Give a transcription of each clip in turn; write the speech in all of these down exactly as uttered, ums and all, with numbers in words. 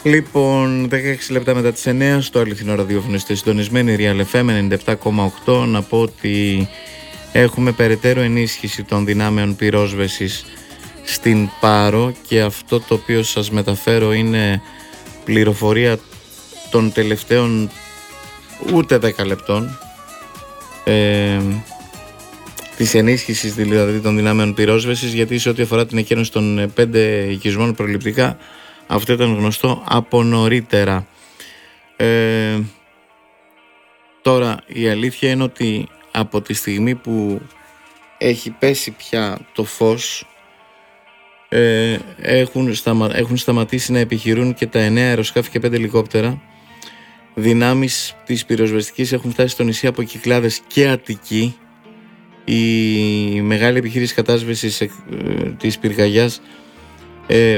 Λοιπόν, δεκαέξι λεπτά μετά τις εννιά στο αληθινό ραδιόφωνο είστε συντονισμένοι Real εφ εμ ενενήντα επτά κόμμα οκτώ. Να πω ότι έχουμε περαιτέρω ενίσχυση των δυνάμεων πυρόσβεσης στην Πάρο και αυτό το οποίο σας μεταφέρω είναι πληροφορία των τελευταίων ούτε δέκα λεπτών ε, της ενίσχυσης δηλαδή των δυνάμεων πυρόσβεσης, γιατί σε ό,τι αφορά την εκκένωση των πέντε οικισμών προληπτικά αυτό ήταν γνωστό από νωρίτερα. Ε, τώρα η αλήθεια είναι ότι από τη στιγμή που έχει πέσει πια το φως ε, έχουν, σταμα, έχουν σταματήσει να επιχειρούν και τα εννέα αεροσκάφη και πέντε ελικόπτερα. Δυνάμεις της πυροσβεστικής έχουν φτάσει στο νησί από Κυκλάδες και Αττική. Η μεγάλη επιχείρηση κατάσβεσης ε, της πυρκαγιάς ε,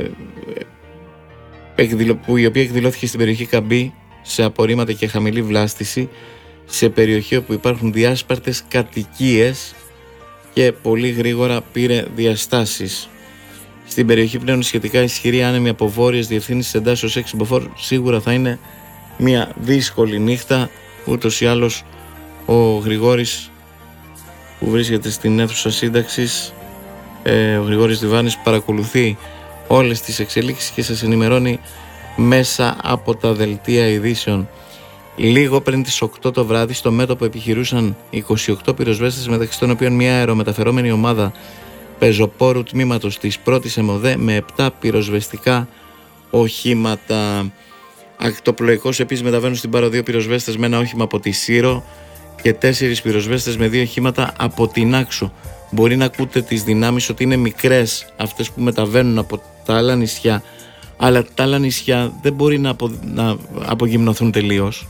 που η οποία εκδηλώθηκε στην περιοχή Καμπή σε απορρίμματα και χαμηλή βλάστηση, σε περιοχή όπου υπάρχουν διάσπαρτες κατοικίες και πολύ γρήγορα πήρε διαστάσεις. Στην περιοχή πλέον σχετικά ισχυρή άνεμη από βόρειες διευθύνσεις εντάσσεως έξι μποφόρ σίγουρα θα είναι μια δύσκολη νύχτα. Ούτως ή άλλως ο Γρηγόρης που βρίσκεται στην αίθουσα σύνταξης, ε, ο Γρηγόρης Διβάνης, παρακολουθεί όλες τις εξελίξεις και σας ενημερώνει μέσα από τα δελτία ειδήσεων. Λίγο πριν τις οκτώ το βράδυ στο μέτωπο επιχειρούσαν είκοσι οκτώ πυροσβέστες, μεταξύ των οποίων μια αερομεταφερόμενη ομάδα πεζοπόρου τμήματος της πρώτης ΕΜΟΔΕ με επτά πυροσβεστικά οχήματα. Ακτοπλοϊκώς επίσης μεταβαίνουν στην Πάρο δύο πυροσβέστες με ένα όχημα από τη Σύρο και τέσσερις πυροσβέστες με δύο οχήματα από την Άξο. Μπορεί να ακούτε τις δυνάμεις ότι είναι μικρές αυτές που μεταβαίνουν από τα άλλα νησιά, αλλά τα άλλα νησιά δεν μπορεί να, απο, να απογυμνοθούν τελείως.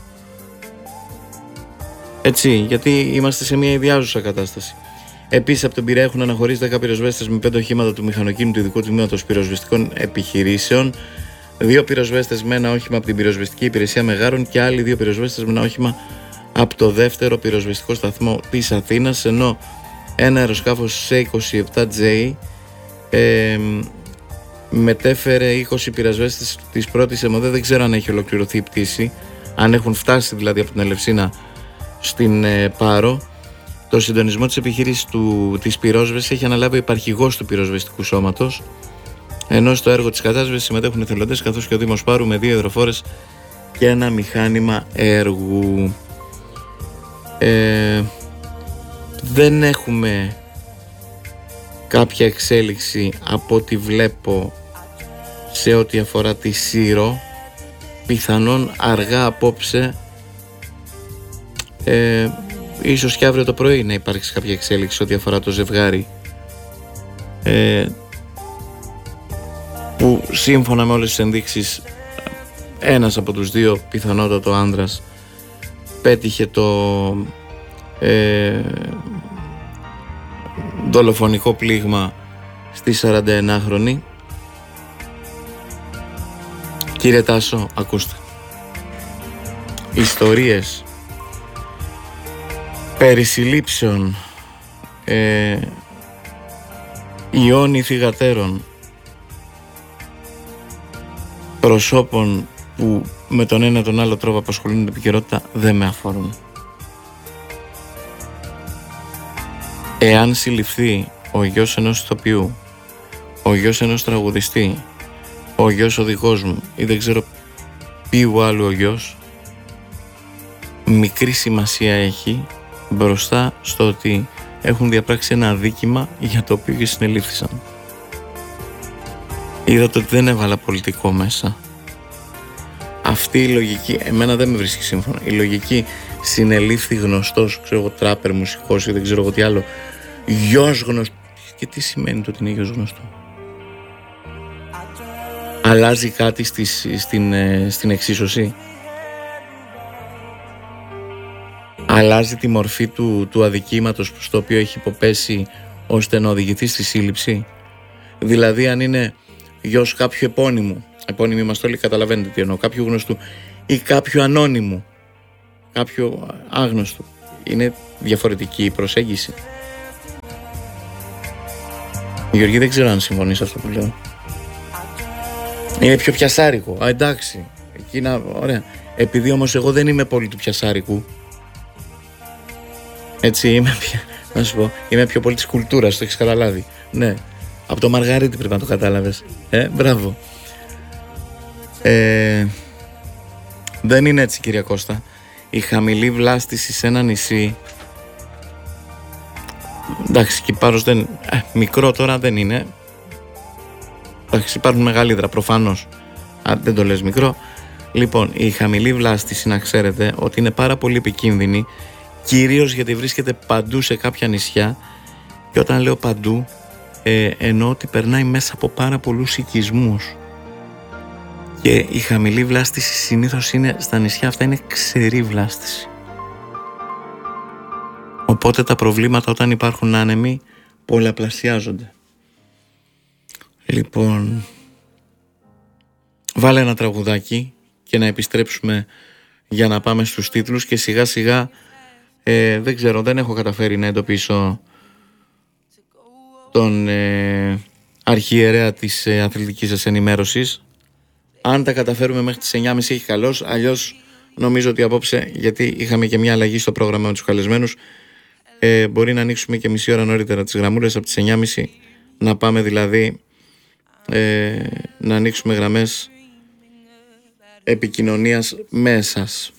Έτσι, γιατί είμαστε σε μια ιδιάζουσα κατάσταση. Επίσης, από τον Πειραιά έχουν αναχωρήσει δέκα πυροσβέστες με πέντε οχήματα του μηχανοκίνητου του ειδικού τμήματος πυροσβεστικών επιχειρήσεων, δύο πυροσβέστες με ένα όχημα από την πυροσβεστική υπηρεσία Μεγάρων και άλλοι δύο πυροσβέστες με ένα όχημα από το δεύτερο πυροσβεστικό σταθμό της Αθήνας, ενώ ένα αεροσκάφος σι είκοσι επτά τζέι ε, μετέφερε είκοσι πυροσβέστες της πρώτης ΕΜΟΔΕ. Δεν ξέρω αν έχει ολοκληρωθεί η πτήση, αν έχουν φτάσει δηλαδή από την Ελευσίνα στην ε, Πάρο. Το συντονισμό της επιχείρησης του, της πυρόσβεσης έχει αναλάβει ο υπαρχηγός του πυροσβεστικού σώματος, ενώ στο έργο της κατάσβεσης συμμετέχουν εθελοντές καθώς και ο Δήμος Πάρου με δύο υδροφόρες και ένα μηχάνημα έργου. Ε, δεν έχουμε κάποια εξέλιξη από ό,τι βλέπω σε ό,τι αφορά τη Σύρο. Πιθανόν αργά απόψε, ε, ίσως και αύριο το πρωί να υπάρξει κάποια εξέλιξη σε ό,τι αφορά το ζευγάρι, ε, που σύμφωνα με όλες τις ενδείξεις ένας από τους δύο, πιθανότατο άνδρας, πέτυχε το ε, δολοφονικό πλήγμα στη σαρανταενάχρονη. Κύριε Τάσο, ακούστε. Ιστορίες περί συλλήψεων, ε, ιόνι θυγατέρων, προσώπων που με τον ένα τον άλλο τρόπο απασχολούν την επικαιρότητα δεν με αφορούν. Εάν συλληφθεί ο γιος ενός ηθοποιού, ο γιος ενός τραγουδιστή, ο γιος οδηγός μου ή δεν ξέρω ποιου άλλου ο γιος, μικρή σημασία έχει μπροστά στο ότι έχουν διαπράξει ένα αδίκημα για το οποίο και συνελήφθησαν. Είδατε ότι δεν έβαλα πολιτικό μέσα. Αυτή η λογική εμένα δεν με βρίσκει σύμφωνα. Η λογική συνελήφθη γνωστός, ξέρω εγώ, τράπερ, μουσικός ή δεν ξέρω εγώ τι άλλο, γιος γνωστό. Και τι σημαίνει το ότι είναι γιος γνωστό? Αλλάζει κάτι στη, στην, στην εξίσωση? Αλλάζει τη μορφή του, του αδικήματος στο οποίο έχει υποπέσει ώστε να οδηγηθεί στη σύλληψη? Δηλαδή αν είναι γιος κάποιου επώνυμου, επώνυμοι μας όλοι καταλαβαίνετε τι εννοώ, κάποιου γνωστού ή κάποιου ανώνυμου, κάποιου άγνωστου, είναι διαφορετική η προσέγγιση? Γιώργη, δεν ξέρω αν συμφωνείς αυτό που λέω. Είναι πιο πιασάρικο. Α, εντάξει. Εκείνα, ωραία. Επειδή όμως εγώ δεν είμαι πολύ του πιασάρικου, έτσι είμαι, να σου πω, είμαι πιο πολύ της κουλτούρας, το έχεις καταλάβει. Ναι. Από το Μαργαρίτη πρέπει να το κατάλαβες. Ε, μπράβο. Ε, δεν είναι έτσι, κυρία Κώστα. Η χαμηλή βλάστηση σε ένα νησί, εντάξει, Κυπάρος δεν, ε, μικρό τώρα δεν είναι. Εντάξει, υπάρχουν μεγαλύτερα προφανώς. Α, δεν το λες μικρό. Λοιπόν, η χαμηλή βλάστηση, να ξέρετε ότι είναι πάρα πολύ επικίνδυνη, κυρίως γιατί βρίσκεται παντού σε κάποια νησιά, και όταν λέω παντού ε, εννοώ ότι περνάει μέσα από πάρα πολλούς οικισμούς, και η χαμηλή βλάστηση συνήθως είναι στα νησιά αυτά, είναι ξερή βλάστηση. Οπότε τα προβλήματα όταν υπάρχουν άνεμοι πολλαπλασιάζονται. Λοιπόν, βάλε ένα τραγουδάκι και να επιστρέψουμε για να πάμε στους τίτλους, και σιγά σιγά ε, δεν ξέρω, δεν έχω καταφέρει να εντοπίσω τον ε, αρχιερέα της ε, αθλητικής σας ενημέρωσης. Αν τα καταφέρουμε μέχρι τις εννιά και μισή έχει καλώς, αλλιώς νομίζω ότι απόψε, γιατί είχαμε και μια αλλαγή στο πρόγραμμα με τους καλεσμένους, ε, μπορεί να ανοίξουμε και μισή ώρα νωρίτερα τις γραμμούλες από τις εννιά και μισή, να πάμε δηλαδή ε, να ανοίξουμε γραμμές επικοινωνίας με εσάς.